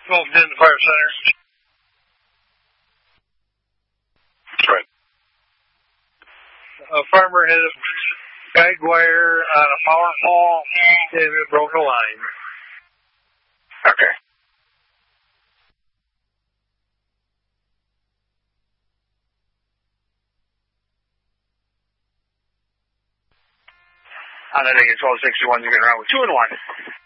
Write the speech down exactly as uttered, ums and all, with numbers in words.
Moved in the fire center. Right. A farmer hit a guide wire on a power pole and it broke a line. Okay. On that, I get twelve sixty-one, you're going around with two and one.